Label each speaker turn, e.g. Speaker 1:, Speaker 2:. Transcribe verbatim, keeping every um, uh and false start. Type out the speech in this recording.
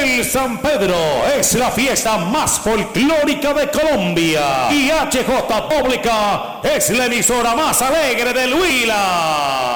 Speaker 1: El San Pedro es la fiesta más folclórica de Colombia y H J Pública es la emisora más alegre del Huila.